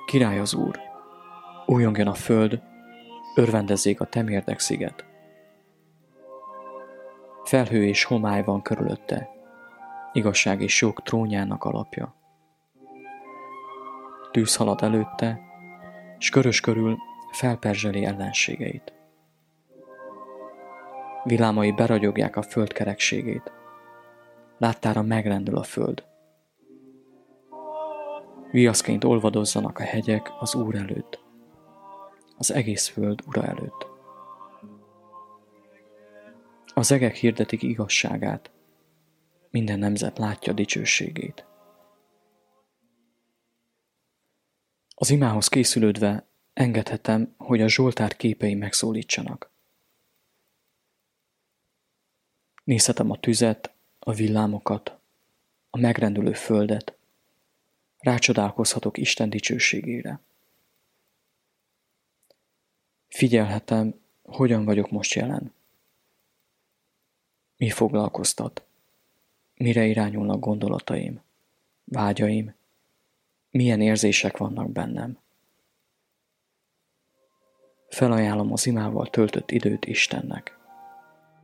Király az Úr, újongjon a föld, örvendezzék a temérdek sziget. Felhő és homály van körülötte, igazság és jog trónjának alapja. Tűz halad előtte, s körös körül felperzseli ellenségeit. Villámai beragyogják a föld kerekségét, láttára megrendül a föld. Viaszként olvadozzanak a hegyek az Úr előtt, az egész föld Ura előtt. Az egek hirdetik igazságát, minden nemzet látja dicsőségét. Az imához készülődve engedhetem, hogy a Zsoltár képei megszólítsanak. Nézhetem a tüzet, a villámokat, a megrendülő földet, rácsodálkozhatok Isten dicsőségére. Figyelhetem, hogyan vagyok most jelen. Mi foglalkoztat? Mire irányulnak gondolataim, vágyaim, milyen érzések vannak bennem? Felajánlom az imával töltött időt Istennek.